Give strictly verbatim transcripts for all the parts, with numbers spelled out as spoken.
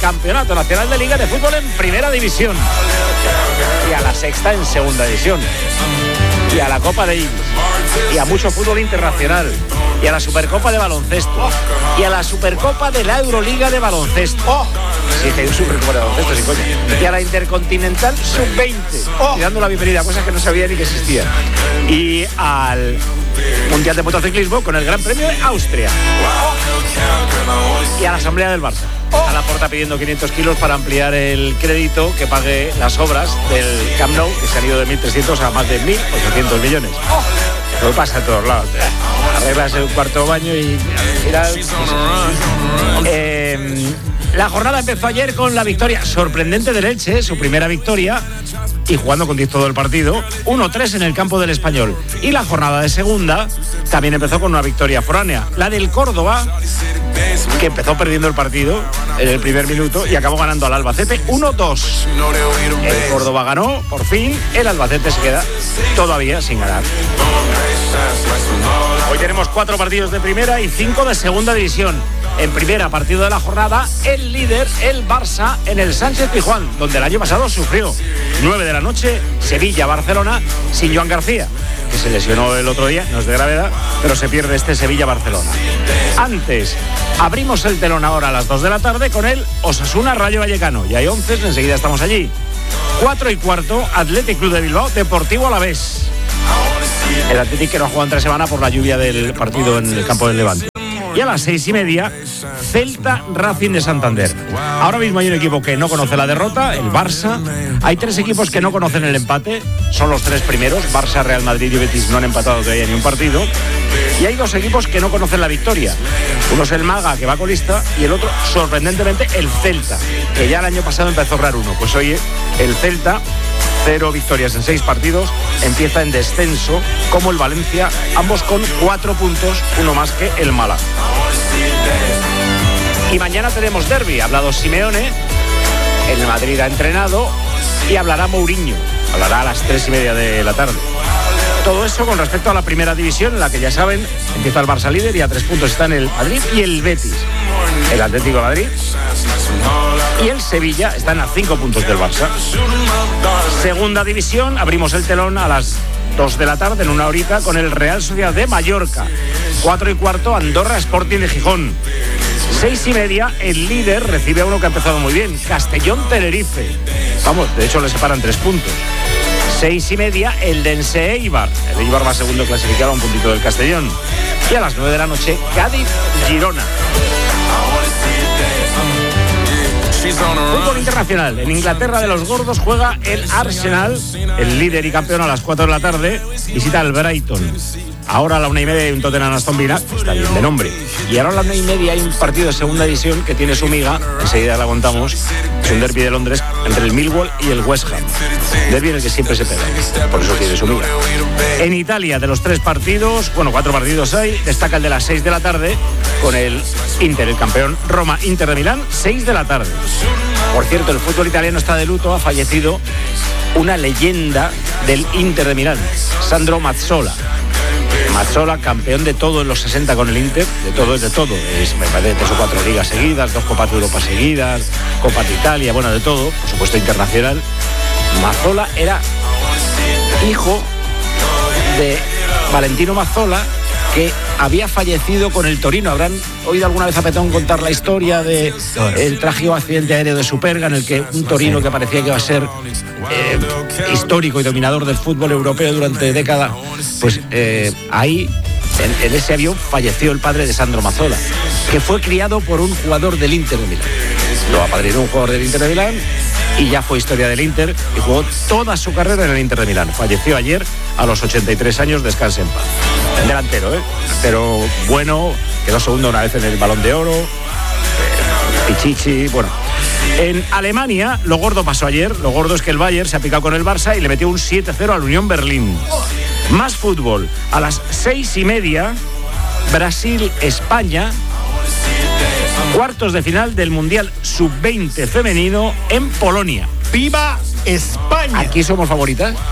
Campeonato Nacional de Liga de Fútbol en Primera División. Y a la Sexta en Segunda División. Y a la Copa Davis. Y a mucho fútbol internacional. Y a la Supercopa de Baloncesto. Y a la Supercopa de la Euroliga de Baloncesto. Oh. Sí, que hay un Supercopa de Baloncesto, sí, coño. Y a la Intercontinental sub veinte. Oh. Y dando la bienvenida a cosas que no sabía ni que existían. Y al Mundial de Motociclismo con el Gran Premio de Austria. Oh. Y a la Asamblea del Barça. Oh. A la Porta pidiendo quinientos kilos para ampliar el crédito que pague las obras del Camp Nou, que se han ido de mil trescientos a más de mil ochocientos millones. Oh. Lo pasa en todos lados. Arreglas un cuarto baño y al final... Eh, la jornada empezó ayer con la victoria sorprendente del Elche, su primera victoria, y jugando con diez todo el partido, uno tres en el campo del Español. Y la jornada de segunda también empezó con una victoria foránea, la del Córdoba, que empezó perdiendo el partido en el primer minuto y acabó ganando al Albacete uno dos. El Córdoba ganó, por fin, el Albacete se queda todavía sin ganar. Hoy tenemos cuatro partidos de primera y cinco de segunda división. En primera, partido de la jornada, el líder, el Barça, en el Sánchez Pizjuán, donde el año pasado sufrió. nueve de la noche, Sevilla-Barcelona, sin Joan García, que se lesionó el otro día, no es de gravedad, pero se pierde este Sevilla-Barcelona. Antes, abrimos el telón ahora a las dos de la tarde con el Osasuna-Rayo Vallecano. Ya hay once, enseguida estamos allí. cuatro y cuarto, Athletic Club de Bilbao, Deportivo Alavés. El Athletic que no ha jugado entre semana por la lluvia del partido en el campo del Levante. Y a las seis y media, Celta Racing de Santander. Ahora mismo hay un equipo que no conoce la derrota, el Barça. Hay tres equipos que no conocen el empate, son los tres primeros. Barça, Real Madrid y Betis no han empatado todavía ni un partido. Y hay dos equipos que no conocen la victoria. Uno es el Málaga, que va colista, y el otro, sorprendentemente, el Celta, que ya el año pasado empezó a ahorrar uno. Pues hoy el Celta, cero victorias en seis partidos, empieza en descenso, como el Valencia, ambos con cuatro puntos, uno más que el Málaga. Y mañana tenemos derbi. Ha hablado Simeone, el Madrid ha entrenado y hablará Mourinho. Hablará a las tres y media de la tarde. Todo eso con respecto a la primera división, en la que ya saben, empieza el Barça líder y a tres puntos están el Madrid y el Betis. El Atlético de Madrid y el Sevilla están a cinco puntos del Barça. Segunda división, abrimos el telón a las dos de la tarde, en una horita, con el Real Sociedad de Mallorca. cuatro y cuarto, Andorra Sporting de Gijón. Seis y media, el líder recibe a uno que ha empezado muy bien, Castellón Tenerife. Vamos, de hecho le separan tres puntos. Seis y media, el Dense Eibar. El Eibar va segundo clasificado a un puntito del Castellón. Y a las nueve de la noche, Cádiz Girona. Fútbol internacional. En Inglaterra de los gordos juega el Arsenal, el líder y campeón, a las cuatro de la tarde. Visita al Brighton. Ahora a la una y media hay un Tottenham Aston Villa, está bien de nombre. Y ahora a la una y media hay un partido de segunda división que tiene su miga, enseguida la contamos. Es un derbi de Londres entre el Millwall y el West Ham. Derbi en el que siempre se pega, por eso tiene su miga. En Italia, de los tres partidos, bueno, cuatro partidos hay, destaca el de las seis de la tarde con el Inter, el campeón Roma Inter de Milán, seis de la tarde. Por cierto, el fútbol italiano está de luto, ha fallecido una leyenda del Inter de Milán, Sandro Mazzola. Mazzola, campeón de todo en los sesenta con el Inter, de todo es de todo. Es, me parece, tres o cuatro ligas seguidas, dos Copas de Europa seguidas, Copa de Italia, bueno, de todo, por supuesto internacional. Mazzola era hijo de Valentino Mazzola, que había fallecido con el Torino. Habrán oído alguna vez a Petón contar la historia del de trágico accidente aéreo de Superga, en el que un Torino que parecía que iba a ser eh, histórico y dominador del fútbol europeo durante décadas, pues eh, ahí, en, en ese avión, falleció el padre de Sandro Mazzola, que fue criado por un jugador del Inter de Milán. Lo apadrinó un jugador del Inter de Milán y ya fue historia del Inter y jugó toda su carrera en el Inter de Milán. Falleció ayer a los ochenta y tres años, descanse en paz. Delantero, ¿eh? Pero bueno, quedó segundo una vez en el Balón de Oro, eh, Pichichi, bueno. En Alemania, lo gordo pasó ayer. Lo gordo es que el Bayern se ha picado con el Barça y le metió un siete cero al Unión Berlín. Más fútbol. A las seis y media, Brasil-España. Cuartos de final del Mundial sub veinte femenino en Polonia. ¡Viva España! ¿Aquí somos favoritas?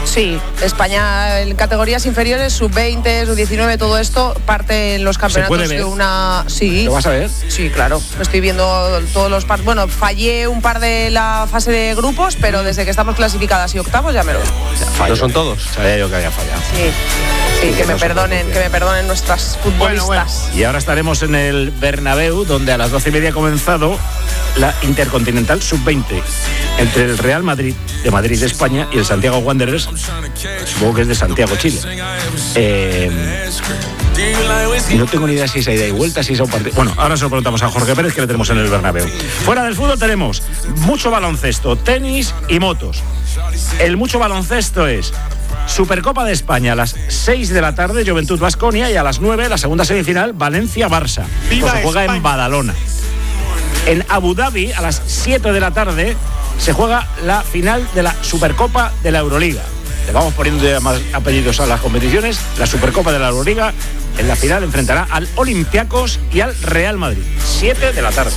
Sí, España en categorías inferiores, sub veinte, sub diecinueve, todo esto parte en los campeonatos de una... Sí. ¿Lo vas a ver? Sí, claro. Estoy viendo todos los partidos. Bueno, fallé un par de la fase de grupos, pero desde que estamos clasificadas y octavos ya me lo... ¿No son todos? Sabía yo que había fallado. Sí. Sí, que, que me no perdonen, que me perdonen nuestras futbolistas. Bueno, bueno. Y ahora estaremos en el Bernabéu, donde a las doce y media ha comenzado la Intercontinental sub veinte entre el Real Madrid de Madrid de España y el Santiago Wanderers, supongo que es de Santiago, Chile. Eh, no tengo ni idea si es a ida y vuelta, si es a un partido. Bueno, ahora se lo preguntamos a Jorge Pérez, que le tenemos en el Bernabéu. Fuera del fútbol tenemos mucho baloncesto, tenis y motos. El mucho baloncesto es Supercopa de España a las seis de la tarde, Juventud Baskonia, y a las nueve la segunda semifinal, Valencia-Barça. Pues se juega España en Badalona. En Abu Dhabi, a las siete de la tarde, se juega la final de la Supercopa de la Euroliga. Le vamos poniendo más apellidos a las competiciones. La Supercopa de la Euroliga, en la final, enfrentará al Olympiacos y al Real Madrid. siete de la tarde.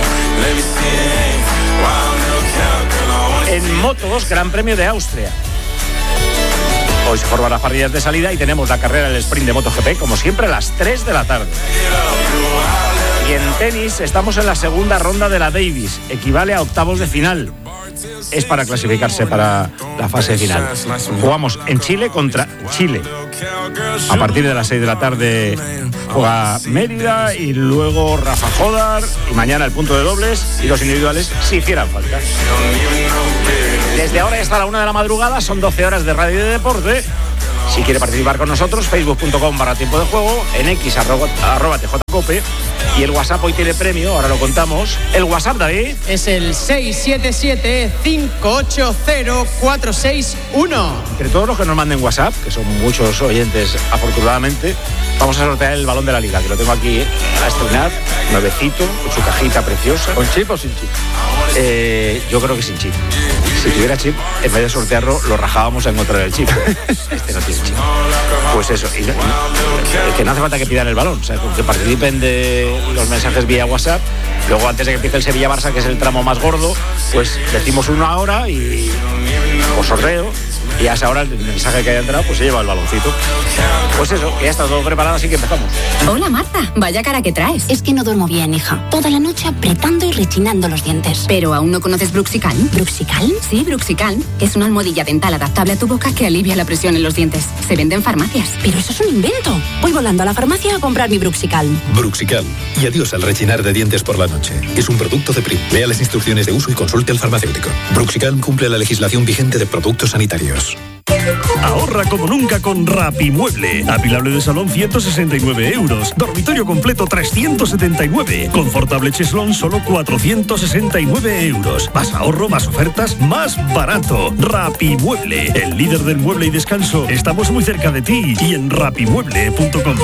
En motos, Gran Premio de Austria. Hoy se forman las parrillas de salida y tenemos la carrera del sprint de MotoGP, como siempre, a las tres de la tarde. Y en tenis estamos en la segunda ronda de la Davis, equivale a octavos de final. Es para clasificarse para la fase final. Jugamos en Chile contra Chile. A partir de las seis de la tarde juega Mérida y luego Rafa Jodar, y mañana el punto de dobles y los individuales si hicieran falta. Desde ahora hasta la una de la madrugada son doce horas de radio y de deporte. Si quiere participar con nosotros, facebook punto com barra tiempo de juego, en X arroba, arroba tjcope, y el WhatsApp hoy tiene premio, ahora lo contamos. El WhatsApp, David, es el seis siete siete, cinco ocho cero, cuatro seis uno. Entre todos los que nos manden WhatsApp, que son muchos oyentes afortunadamente, vamos a sortear el balón de la Liga, que lo tengo aquí a estrenar, nuevecito, con su cajita preciosa. ¿Con chip o sin chip? Eh, yo creo que sin chip. Si tuviera chip, en vez de sortearlo, lo rajábamos en encontrar el chip. Este no tiene chip. Pues eso, y no, y, que no hace falta que pidan el balón, o sea, que participen de los mensajes vía WhatsApp. Luego, antes de que empiece el Sevilla-Barça, que es el tramo más gordo, pues decimos uno ahora y por sorteo. Y a esa hora el mensaje que haya entrado, pues se lleva el baloncito. Pues eso, que ya está todo preparado, así que empezamos. Hola, Marta, vaya cara que traes. Es que no duermo bien, hija. Toda la noche apretando y rechinando los dientes. ¿Pero aún no conoces Bruxicalm? ¿Bruxicalm? Sí, Bruxicalm. Es una almohadilla dental adaptable a tu boca que alivia la presión en los dientes. Se vende en farmacias. Pero eso es un invento. Voy volando a la farmacia a comprar mi Bruxicalm. Bruxicalm. Y adiós al rechinar de dientes por la noche. Es un producto de Prim. Lea las instrucciones de uso y consulte al farmacéutico. Bruxicalm cumple la legislación vigente de productos sanitarios. Ahorra como nunca con Rapimueble. Apilable de salón ciento sesenta y nueve euros. Dormitorio completo trescientos setenta y nueve. Confortable cheslón solo cuatrocientos sesenta y nueve euros. Más ahorro, más ofertas, más barato. Rapimueble, el líder del mueble y descanso. Estamos muy cerca de ti y en rapimueble punto com.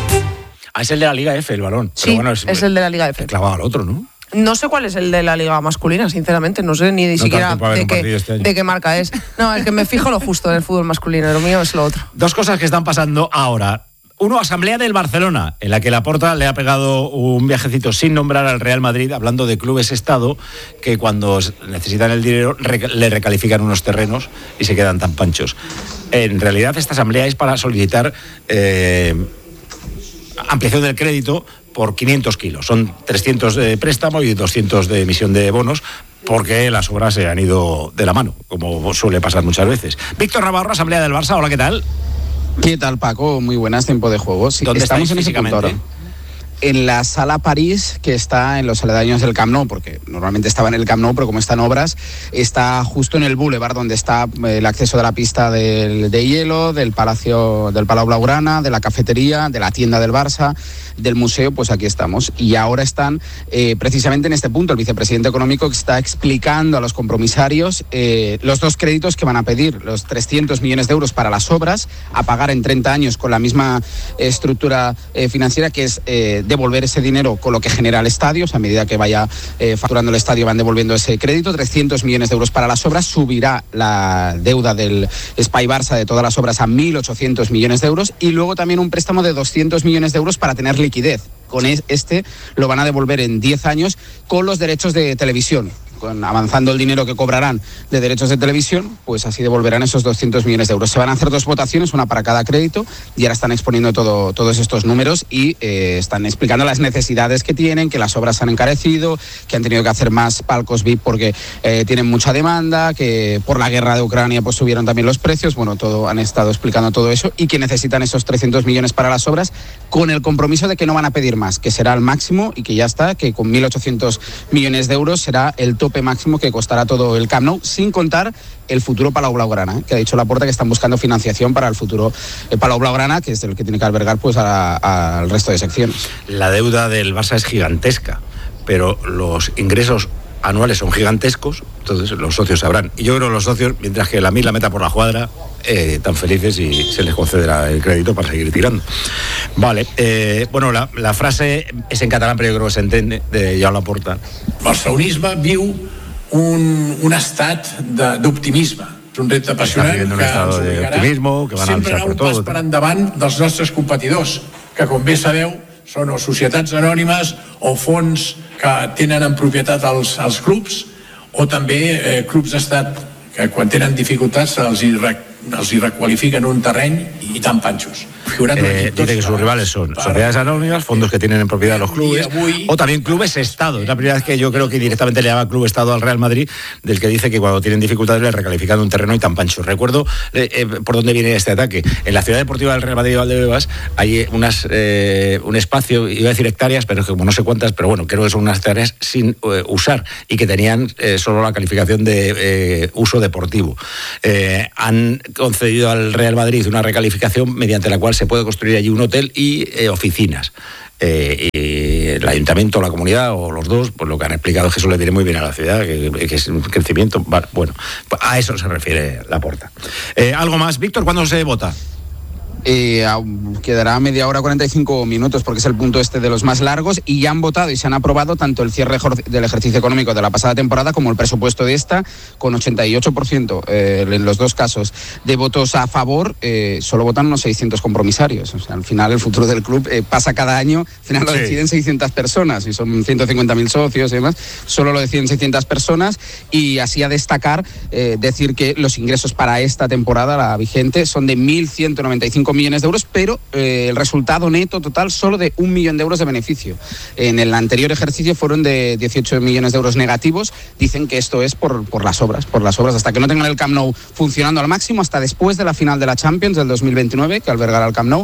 Ah, es el de la Liga F, el balón. Sí, pero bueno, es, es el de la Liga F. Clavado al otro, ¿no? No sé cuál es el de la liga masculina, sinceramente. No sé ni, ni no siquiera de qué, este de qué marca es. No, es que me fijo lo justo en el fútbol masculino. Lo mío es lo otro. Dos cosas que están pasando ahora. Uno, asamblea del Barcelona, en la que Laporta le ha pegado un viajecito sin nombrar al Real Madrid, hablando de clubes Estado, que cuando necesitan el dinero rec- le recalifican unos terrenos y se quedan tan panchos. En realidad, esta asamblea es para solicitar eh, ampliación del crédito por quinientos kilos. Son trescientos de préstamo y doscientos de emisión de bonos, porque las obras se han ido de la mano, como suele pasar muchas veces. Víctor Navarro, asamblea del Barça. Hola, ¿qué tal? ¿Qué tal, Paco? Muy buenas, tiempo de juego. Sí, ¿dónde estamos estáis en ese punto ahora? En la Sala París, que está en los aledaños del Camp Nou, porque normalmente estaba en el Camp Nou, pero como están obras, está justo en el boulevard donde está el acceso de la pista del, de hielo, del Palacio, del Palau Blaugrana, de la cafetería, de la tienda del Barça, del museo. Pues aquí estamos. Y ahora están eh, precisamente en este punto el vicepresidente económico, que está explicando a los compromisarios eh, los dos créditos que van a pedir, los trescientos millones de euros para las obras, a pagar en treinta años con la misma eh, estructura eh, financiera, que es eh, devolver ese dinero con lo que genera el estadio. O sea, a medida que vaya eh, facturando el estadio van devolviendo ese crédito. trescientos millones de euros para las obras. Subirá la deuda del Espai Barça de todas las obras a mil ochocientos millones de euros. Y luego también un préstamo de doscientos millones de euros para tener liquidez. Con este lo van a devolver en diez años con los derechos de televisión. con, avanzando el dinero que cobrarán de derechos de televisión, pues así devolverán esos doscientos millones de euros. Se van a hacer dos votaciones, una para cada crédito, y ahora están exponiendo todo, todos estos números y eh, están explicando las necesidades que tienen, que las obras se han encarecido, que han tenido que hacer más palcos V I P porque eh, tienen mucha demanda, que por la guerra de Ucrania pues subieron también los precios, bueno, todo han estado explicando todo eso, y que necesitan esos trescientos millones para las obras, con el compromiso de que no van a pedir más, que será el máximo y que ya está, que con mil ochocientos millones de euros será el tope máximo que costará todo el Camp Nou, sin contar el futuro Palau Blaugrana, ¿eh? Que ha dicho Laporta que están buscando financiación para el futuro eh, Palau Blaugrana, que es el que tiene que albergar pues al resto de secciones. La deuda del Barça es gigantesca, pero los ingresos anuales son gigantescos, entonces los socios sabrán. Y yo creo que los socios, mientras que la mil la meta por la cuadra, eh, tan felices y se les concederá el crédito para seguir tirando. Vale, eh, bueno, la, la frase es en catalán, pero yo creo que se entiende, de Joan Laporta. El barcelonisme viu un, un estat d'optimisme. És un repte apassionant que un estado de optimismo, que van a sempre anar un pas per endavant dels nostres competidors, que com bé sabeu són o societats anònimes o fons que tenen en propietat els, els clubs, o també eh, clubs d'estat que quan tenen dificultats els hi, els hi requalifiquen un terreny i tan panxos. Eh, dice que sus rivales son sociedades anónimas, fondos que tienen en propiedad los clubes, o también clubes Estado. Es la primera vez que yo creo que directamente le llama club Estado al Real Madrid, del que dice que cuando tienen dificultades le recalifican un terreno y tan pancho. Recuerdo eh, eh, por dónde viene este ataque. En la ciudad deportiva del Real Madrid de Valdebebas hay unas, eh, un espacio, iba a decir hectáreas, pero como no sé cuántas, pero bueno, creo que son unas hectáreas sin eh, usar y que tenían eh, solo la calificación de eh, uso deportivo. Eh, han concedido al Real Madrid una recalificación mediante la cual se puede construir allí un hotel y eh, oficinas. Eh, y el ayuntamiento, la comunidad o los dos, pues lo que han explicado es que eso le viene muy bien a la ciudad, que, que es un crecimiento. Bueno, a eso se refiere Laporta. Eh, ¿Algo más, Víctor? ¿Cuándo se vota? Eh, quedará media hora, cuarenta y cinco minutos, porque es el punto este de los más largos, y ya han votado y se han aprobado tanto el cierre del ejercicio económico de la pasada temporada como el presupuesto de esta, con ochenta y ocho por ciento eh, en los dos casos de votos a favor. Eh, solo votan unos seiscientos compromisarios. O sea, al final el futuro del club eh, pasa cada año, al final lo sí. deciden seiscientas personas, y son ciento cincuenta mil socios y demás, solo lo deciden seiscientas personas. Y así a destacar, eh, decir que los ingresos para esta temporada, la vigente, son de mil ciento noventa y cinco millones de euros, pero eh, el resultado neto total solo de un millón de euros de beneficio. En el anterior ejercicio fueron de dieciocho millones de euros negativos. Dicen que esto es por, por las obras, por las obras, hasta que no tengan el Camp Nou funcionando al máximo, hasta después de la final de la Champions del dos mil veintinueve, que albergará el Camp Nou,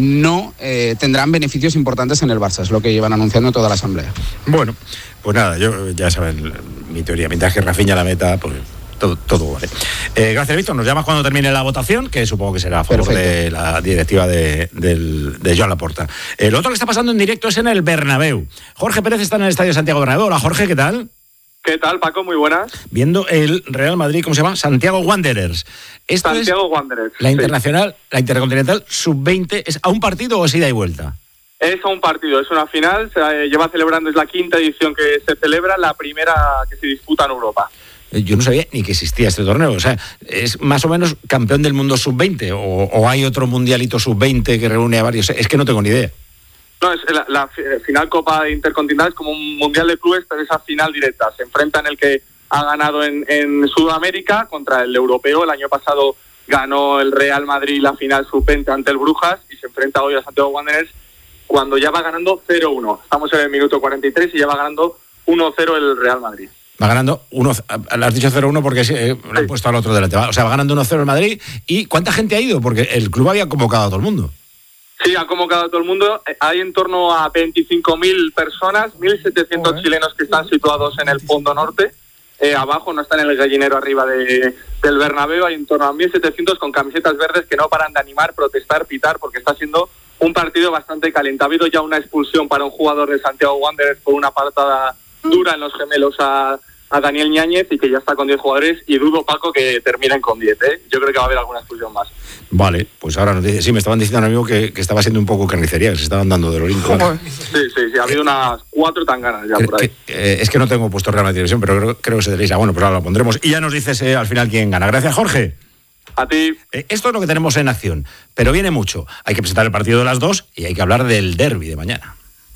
no eh, tendrán beneficios importantes en el Barça, es lo que llevan anunciando toda la asamblea. Bueno, pues nada, yo ya saben mi teoría, mientras que Rafinha la meta, pues Todo, todo vale. Eh, gracias, Víctor. Nos llamas cuando termine la votación, que supongo que será a favor Perfecto. de la directiva de, de, de Joan Laporta. Eh, lo otro que está pasando en directo es en el Bernabéu. Jorge Pérez está en el Estadio Santiago Bernabéu. Hola, Jorge, ¿qué tal? ¿Qué tal, Paco? Muy buenas. Viendo el Real Madrid, ¿cómo se llama? Santiago Wanderers. Esto Santiago es Wanderers. La internacional, sí. La Intercontinental sub veinte. ¿Es a un partido o es ida y vuelta? Es a un partido, es una final. Se lleva celebrando, es la quinta edición que se celebra, la primera que se disputa en Europa. Yo no sabía ni que existía este torneo. O sea, ¿es más o menos campeón del mundo sub veinte? ¿O, o hay otro mundialito sub veinte que reúne a varios? Es que no tengo ni idea. No, es la, la final Copa Intercontinental es como un mundial de clubes, pero esa final directa. Se enfrentan el que ha ganado en, en Sudamérica contra el europeo. El año pasado ganó el Real Madrid la final sub veinte ante el Brujas y se enfrenta hoy a Santiago Wanderers cuando ya va ganando cero uno. Estamos en el minuto cuarenta y tres y ya va ganando uno cero el Real Madrid. Va ganando uno, le has dicho cero uno porque eh, lo han puesto al otro delante. O sea, va ganando uno cero el Madrid. ¿Y cuánta gente ha ido? Porque el club había convocado a todo el mundo. Sí, ha convocado a todo el mundo. Hay en torno a veinticinco mil personas, mil setecientos oh, eh. chilenos que están situados en el fondo norte. Eh, abajo, no están en el gallinero arriba de, del Bernabéu. Hay en torno a mil setecientos con camisetas verdes que no paran de animar, protestar, pitar, porque está siendo un partido bastante caliente. Ha habido ya una expulsión para un jugador de Santiago Wanderers por una patada dura en los gemelos a, a Daniel Ñáñez, y que ya está con diez jugadores, y dudo, Paco, que terminen con diez, ¿eh? Yo creo que va a haber alguna expulsión más. Vale, pues ahora nos dice, sí, me estaban diciendo un amigo que, que estaba siendo un poco carnicería, que se estaban dando de orín. Sí, sí, sí, ha habido unas cuatro tanganas ya por ahí. Que, eh, es que no tengo puesto Real Madrid Televisión, pero creo, creo que se tenéis. Ah, bueno, pues ahora lo pondremos. Y ya nos dices eh, al final quién gana. Gracias, Jorge. A ti. Eh, esto es lo que tenemos en acción, pero viene mucho. Hay que presentar el partido de las dos y hay que hablar del derbi de mañana.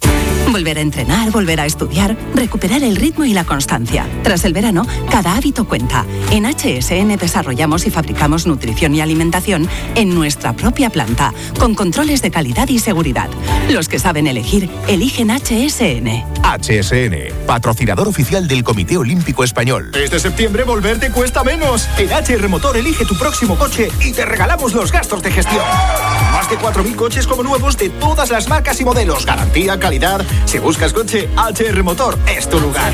Volver a entrenar, volver a estudiar, recuperar el ritmo y la constancia. Tras el verano, cada hábito cuenta. En H S N desarrollamos y fabricamos nutrición y alimentación en nuestra propia planta, con controles de calidad y seguridad. Los que saben elegir, eligen H S N. H S N, patrocinador oficial del Comité Olímpico Español. Este septiembre volver te cuesta menos. En H R Motor elige tu próximo coche y te regalamos los gastos de gestión. Más de cuatro mil coches como nuevos de todas las marcas y modelos. Garantía, calidad. Si buscas coche, H R Motor es tu lugar.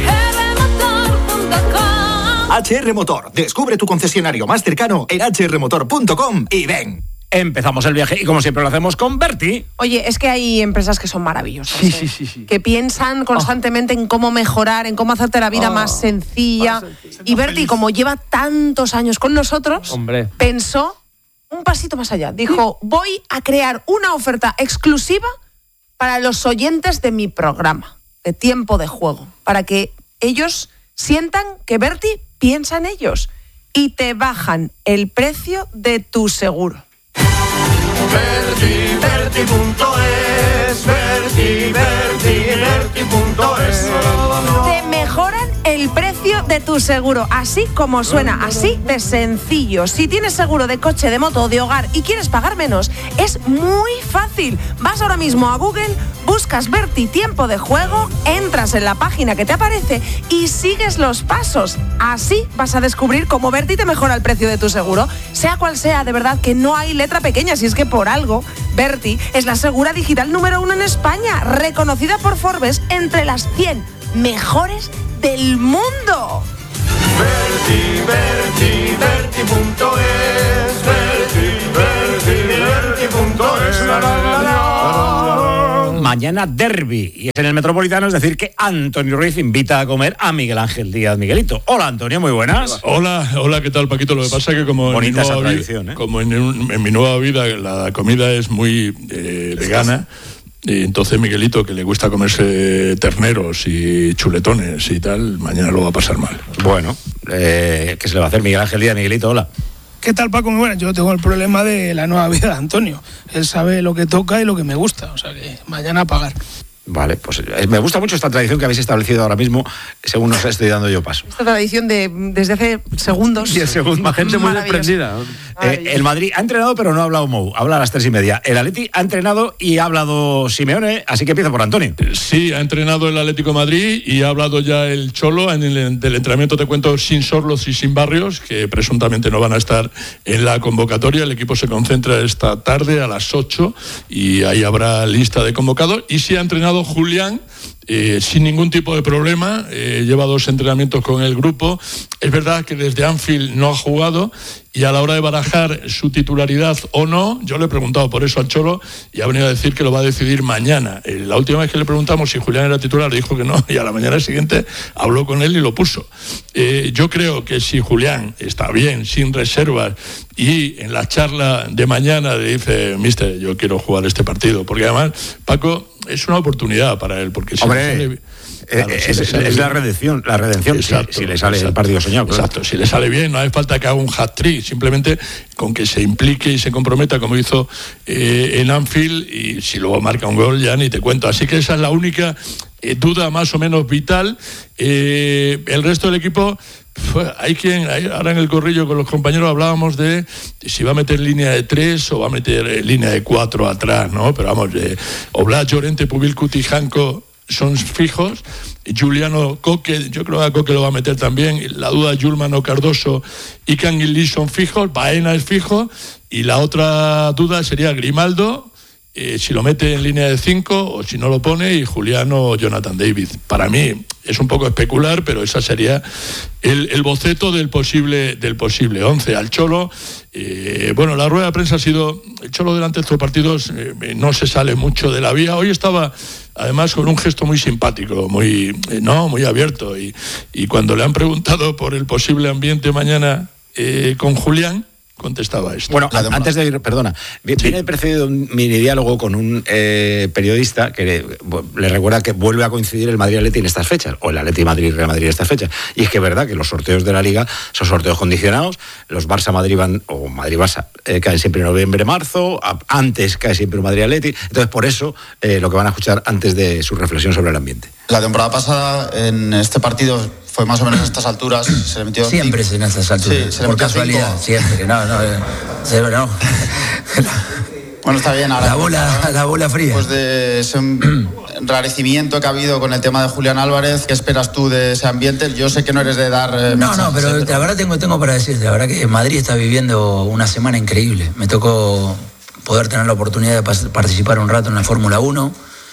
H R Motor. Descubre tu concesionario más cercano en h r motor punto com y ven. Empezamos el viaje y como siempre lo hacemos con Berti. Oye, es que hay empresas que son maravillosas. Sí, ¿eh? sí, sí, sí. Que piensan constantemente oh. en cómo mejorar, en cómo hacerte la vida oh. más sencilla. Y Berti, como lleva tantos años con nosotros, Hombre. pensó un pasito más allá. Dijo, voy a crear una oferta exclusiva para los oyentes de mi programa de Tiempo de Juego, para que ellos sientan que Berti piensa en ellos y te bajan el precio de tu seguro. Berti, Berti punto es, Berti, Berti, Berti punto es. Te mejoran el precio de tu seguro, así como suena, así de sencillo. Si tienes seguro de coche, de moto o de hogar y quieres pagar menos, es muy fácil. Vas ahora mismo a Google, buscas Berti Tiempo de Juego, entras en la página que te aparece y sigues los pasos. Así vas a descubrir cómo Berti te mejora el precio de tu seguro. Sea cual sea, de verdad que no hay letra pequeña, si es que por algo Berti es la segura digital número uno en España, reconocida por Forbes entre las cien mejores del mundo. Berti, Berti, Berti punto es, Berti, Berti, Berti punto es. Mañana derbi y es en el Metropolitano, es decir que Antonio Ruiz invita a comer a Miguel Ángel Díaz Miguelito. Hola Antonio, muy buenas. Hola, hola, ¿qué tal Paquito? Lo que pasa es que como, en mi, nueva tradición, vida, ¿eh? como en, en mi nueva vida la comida es muy eh, vegana, y entonces Miguelito, que le gusta comerse terneros y chuletones y tal, mañana lo va a pasar mal. Bueno, eh, ¿qué se le va a hacer Miguel Ángel Díaz Miguelito? Hola. ¿Qué tal, Paco? Muy buenas. Yo tengo el problema de la nueva vida de Antonio. Él sabe lo que toca y lo que me gusta. O sea que mañana a pagar. Vale, pues eh, me gusta mucho esta tradición que habéis establecido ahora mismo, según os estoy dando yo paso. Esta tradición de desde hace segundos. Y el segundo, gente muy desprendida. Eh, el Madrid ha entrenado, pero no ha hablado Mou. Habla a las tres y media. El Atleti ha entrenado y ha hablado Simeone, así que empieza por Antonio. Sí, ha entrenado el Atlético de Madrid y ha hablado ya el Cholo. En el del entrenamiento te cuento sin Sorloz y sin Barrios, que presuntamente no van a estar en la convocatoria. El equipo se concentra esta tarde a las ocho y ahí habrá lista de convocados. Y sí ha entrenado Julián, eh, sin ningún tipo de problema, eh, lleva dos entrenamientos con el grupo. Es verdad que desde Anfield no ha jugado y a la hora de barajar su titularidad o no, yo le he preguntado por eso al Cholo y ha venido a decir que lo va a decidir mañana. Eh, la última vez que le preguntamos si Julián era titular dijo que no y a la mañana siguiente habló con él y lo puso. Eh, yo creo que si Julián está bien, sin reservas, y en la charla de mañana le dice, mister, yo quiero jugar este partido, porque además, Paco, es una oportunidad para él, porque si Hombre, le sale, claro, es, si le sale es bien, la redención, la redención exacto, si, si le sale exacto, el partido soñado. Claro. Exacto, si le sale bien, no hace falta que haga un hat-trick, simplemente con que se implique y se comprometa como hizo eh, en Anfield, y si luego marca un gol ya ni te cuento. Así que esa es la única eh, duda más o menos vital. Eh, el resto del equipo... Hay quien, hay, ahora en el corrillo con los compañeros hablábamos de si va a meter línea de tres o va a meter línea de cuatro atrás, ¿no? Pero vamos, eh, Oblak, Llorente, Pubil, Cuti, Janko son fijos. Juliano Coque, yo creo que a Coque lo va a meter también. La duda, Yulman o Cardoso y Canguilí son fijos. Baena es fijo. Y la otra duda sería Grimaldo, eh, si lo mete en línea de cinco o si no lo pone, y Juliano o Jonathan David. Para mí es un poco especular, pero esa sería el, el boceto del posible del posible once. Al Cholo, eh, bueno, la rueda de prensa ha sido, el Cholo durante estos partidos eh, no se sale mucho de la vía. Hoy estaba además con un gesto muy simpático, muy eh, no muy abierto, y, y cuando le han preguntado por el posible ambiente mañana eh, con Julián, contestaba esto. Bueno, a, antes de ir, perdona, viene sí. precedido un mini diálogo con un eh, periodista que le, le recuerda que vuelve a coincidir el Madrid-Atleti en estas fechas, o el Atleti-Madrid-Real Madrid en estas fechas. Y es que es verdad que los sorteos de la Liga son sorteos condicionados, los Barça-Madrid van, o Madrid-Barça, eh, caen siempre en noviembre-marzo, antes cae siempre un Madrid-Atleti, entonces por eso eh, lo que van a escuchar antes de su reflexión sobre el ambiente. La temporada pasada, en este partido, fue más o menos a estas alturas, se le metió... Siempre cinco. en estas alturas, sí, se le por metió casualidad, cinco. siempre, no, no, no, no. Bueno, está bien. Ahora la bola, la bola fría. Pues de ese enrarecimiento que ha habido con el tema de Julián Álvarez, ¿qué esperas tú de ese ambiente? Yo sé que no eres de dar... Eh, no, no, pero, pero la verdad tengo, tengo para decirte, la verdad que Madrid está viviendo una semana increíble. Me tocó poder tener la oportunidad de participar un rato en la Fórmula uno.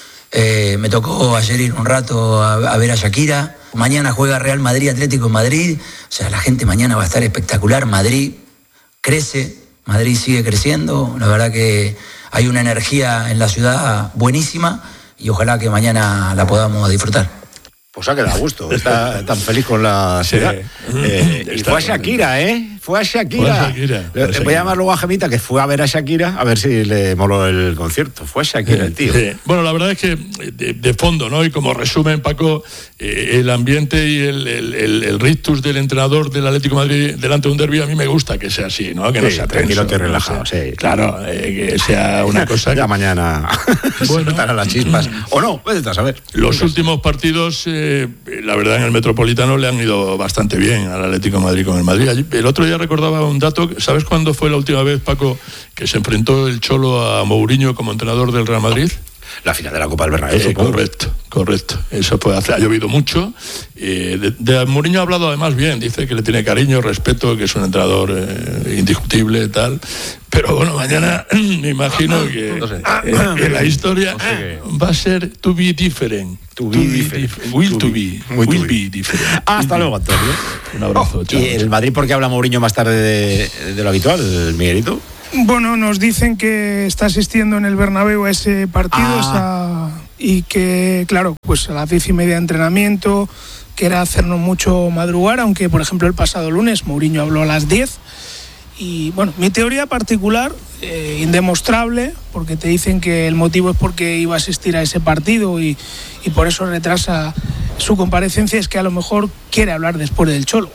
Eh, me tocó ayer ir un rato a, a ver a Shakira. Mañana juega Real Madrid, Atlético Madrid. O sea, la gente mañana va a estar espectacular. Madrid crece, Madrid sigue creciendo. La verdad que hay una energía en la ciudad buenísima y ojalá que mañana la podamos disfrutar. Pues ha quedado a gusto, está tan feliz con la ciudad. Sí. Eh, y fue a Shakira, ¿eh? Fue a Shakira. Fue a Shakira. Fue a Shakira. Voy a llamar luego a Gemita, que fue a ver a Shakira, a ver si le moló el concierto. Fue a Shakira, sí, el tío. Sí. Bueno, la verdad es que de, de fondo, ¿no? Y como resumen, Paco, eh, el ambiente y el, el, el, el rictus del entrenador del Atlético de Madrid delante de un derbi, a mí me gusta que sea así, ¿no? Que sí, no sea tranquilo, que relajado, no sea, sí. Claro, eh, que sea una cosa... Ya que... mañana bueno, estarán las chispas. O no, puedes a saber. Los últimos partidos, eh, la verdad, en el Metropolitano le han ido bastante bien al Atlético de Madrid con el Madrid. El otro día recordaba un dato, ¿sabes cuándo fue la última vez, Paco, que se enfrentó el Cholo a Mourinho como entrenador del Real Madrid? La final de la Copa del Bernabéu, eh, supongo. Correcto, correcto. Eso puede hacer. Ha llovido mucho. Eh, de, de Mourinho ha hablado además bien. Dice que le tiene cariño, respeto, que es un entrenador eh, indiscutible, tal. Pero bueno, mañana me imagino que, no sé. eh, que la historia no sé va a ser to be different. To be, to be different. different. Will to be. Muy will to be different. Hasta luego, Antonio. Un abrazo. Oh, chao, ¿Y el Madrid por qué habla Mourinho más tarde de, de lo habitual, Miguelito? Bueno, nos dicen que está asistiendo en el Bernabéu a ese partido ah. esa, y que, claro, pues a las diez y media de entrenamiento, que era hacernos mucho madrugar, aunque, por ejemplo, el pasado lunes Mourinho habló a las diez. Y, bueno, mi teoría particular, eh, indemostrable, porque te dicen que el motivo es porque iba a asistir a ese partido y, y por eso retrasa su comparecencia, es que a lo mejor quiere hablar después del Cholo.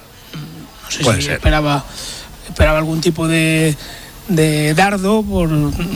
No sé Puede si ser. esperaba, esperaba algún tipo de... de dardo por,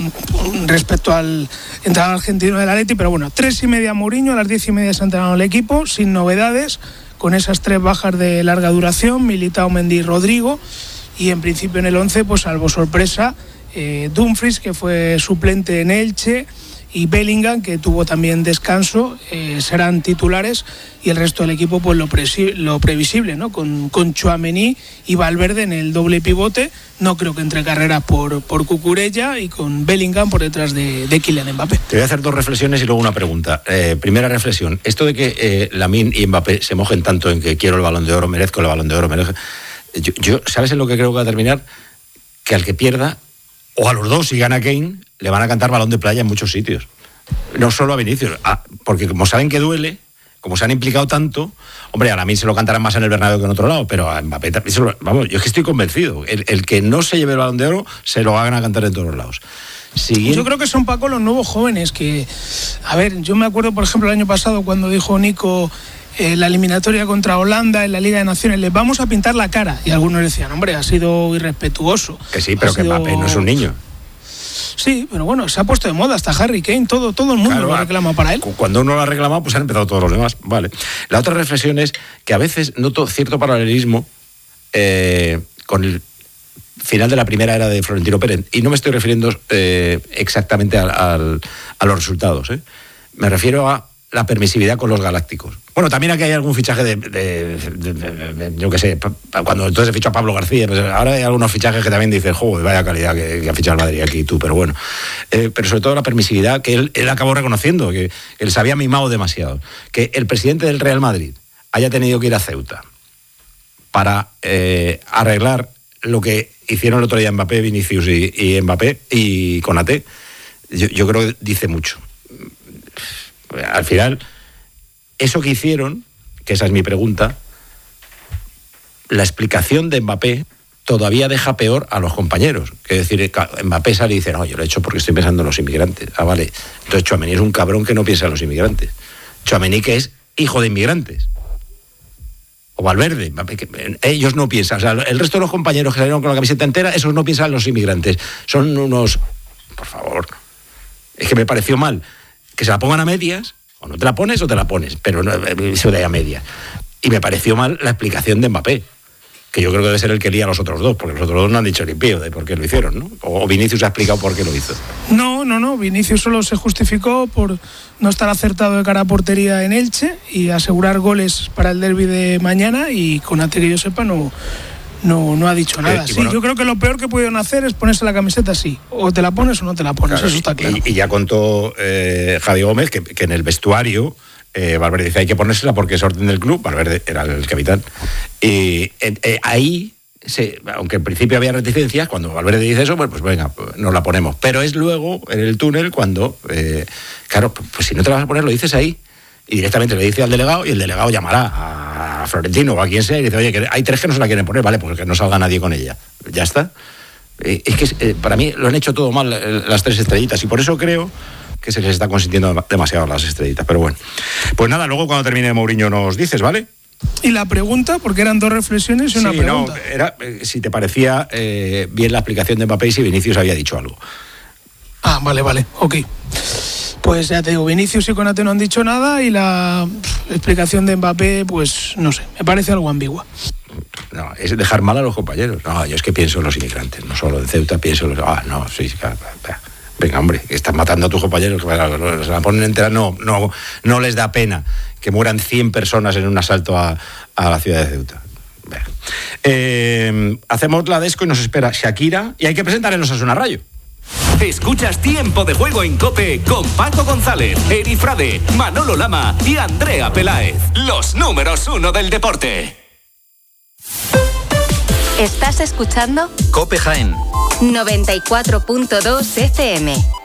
por respecto al entrenador argentino del Atleti, pero bueno, tres y media Mourinho, a las diez y media se ha entrenado el equipo, sin novedades, con esas tres bajas de larga duración, Militao, Mendy y Rodrigo, y en principio en el once, pues salvo sorpresa, eh, Dumfries, que fue suplente en Elche, y Bellingham, que tuvo también descanso, eh, serán titulares, y el resto del equipo pues lo, presi- lo previsible, ¿no? Con, con Tchouaméni y Valverde en el doble pivote, no creo que entre carreras por, por Cucurella, y con Bellingham por detrás de, de Kylian Mbappé. Te voy a hacer dos reflexiones y luego una pregunta. Eh, primera reflexión, esto de que eh, Lamine y Mbappé se mojen tanto en que quiero el Balón de Oro, merezco el Balón de Oro, merezco... Yo, yo, ¿sabes en lo que creo que va a terminar? Que al que pierda, o a los dos, si gana Kane, le van a cantar balón de playa en muchos sitios. No solo a Vinicius, ah, porque como saben que duele, como se han implicado tanto, hombre, a mí se lo cantarán más en el Bernabéu que en otro lado, pero a Mbappé, lo, vamos, yo es que estoy convencido, el, el que no se lleve el Balón de Oro, se lo van a cantar en todos los lados. Siguiente. Yo creo que son, Paco, los nuevos jóvenes que, a ver, yo me acuerdo, por ejemplo, el año pasado cuando dijo Nico... Eh, la eliminatoria contra Holanda en la Liga de Naciones, les vamos a pintar la cara, y algunos decían, hombre, ha sido irrespetuoso. Que sí, pero ha que sido... Mbappé no es un niño. Sí, pero bueno, se ha puesto de moda, hasta Harry Kane, todo, todo el mundo claro, lo reclama para él. Cuando uno lo ha reclamado, pues han empezado todos los demás. Vale. La otra reflexión es que a veces noto cierto paralelismo eh, con el final de la primera era de Florentino Pérez, y no me estoy refiriendo eh, exactamente al, al, a los resultados, ¿eh? Me refiero a la permisividad con los galácticos. Bueno, también aquí hay algún fichaje de, de, de, de, de yo qué sé, cuando entonces fichó a Pablo García, pues ahora hay algunos fichajes que también dices, joder, vaya calidad que, que ha fichado el Madrid aquí tú, pero bueno. Eh, pero sobre todo la permisividad que él, él acabó reconociendo, que él se había mimado demasiado. Que el presidente del Real Madrid haya tenido que ir a Ceuta para eh, arreglar lo que hicieron el otro día Mbappé, Vinicius y, y Mbappé y Konaté, yo, yo creo que dice mucho. Al final, eso que hicieron, que esa es mi pregunta, la explicación de Mbappé todavía deja peor a los compañeros. Que decir, Mbappé sale y dice, no, yo lo he hecho porque estoy pensando en los inmigrantes. Ah, vale. Entonces Tchouaméni es un cabrón que no piensa en los inmigrantes. Tchouaméni que es hijo de inmigrantes. O Valverde. Que ellos no piensan. O sea, el resto de los compañeros que salieron con la camiseta entera, esos no piensan en los inmigrantes. Son unos... Por favor. Es que me pareció mal que se la pongan a medias. O no te la pones o te la pones. Pero no, eso de a medias. Y me pareció mal la explicación de Mbappé, que yo creo que debe ser el que lía a los otros dos, porque los otros dos no han dicho ni pío de por qué lo hicieron, ¿no? O Vinicius ha explicado por qué lo hizo. No, no, no, Vinicius solo se justificó por no estar acertado de cara a portería en Elche y asegurar goles para el derbi de mañana, y Konaté, que yo sepa, no, no, no ha dicho nada. Eh, sí, bueno, yo creo que lo peor que pudieron hacer es ponerse la camiseta así, o te la pones o no te la pones, claro, eso está claro. Y, y ya contó eh, Javi Gómez que, que en el vestuario... Eh, Valverde dice, hay que ponérsela porque es orden del club. Valverde era el capitán. Y eh, eh, ahí, se, aunque en principio había reticencias, cuando Valverde dice eso, pues, pues venga, nos la ponemos. Pero es luego, en el túnel, cuando, eh, claro, pues si no te la vas a poner, lo dices ahí. Y directamente le dice al delegado, y el delegado llamará a Florentino o a quien sea, y dice, oye, que hay tres que no se la quieren poner, vale, pues que no salga nadie con ella. Ya está. Eh, es que eh, para mí lo han hecho todo mal eh, las tres estrellitas, y por eso creo que se les está consintiendo demasiado las estrellitas, pero bueno. Pues nada, luego cuando termine Mourinho nos dices, ¿vale? Y la pregunta, porque eran dos reflexiones y una sí, pregunta. No, era eh, si te parecía eh, bien la explicación de Mbappé y si Vinicius había dicho algo. Ah, vale, vale, ok. Pues ya te digo, Vinicius y Konaté no han dicho nada, y la explicación de Mbappé, pues no sé, me parece algo ambigua. No, es dejar mal a los compañeros. No, yo es que pienso en los inmigrantes, no solo en Ceuta, pienso en los... Ah, no, sí, claro, claro. Venga, hombre, que están matando a tus compañeros, que se la ponen entera, no, no, no les da pena que mueran cien personas en un asalto a, a la ciudad de Ceuta. Eh, hacemos la desco y nos espera Shakira, y hay que presentar en Osasuna Rayo. Escuchas Tiempo de Juego en COPE con Paco González, Eri Frade, Manolo Lama y Andrea Peláez, los números uno del deporte. ¿Estás escuchando? COPE Jaén noventa y cuatro punto dos F M.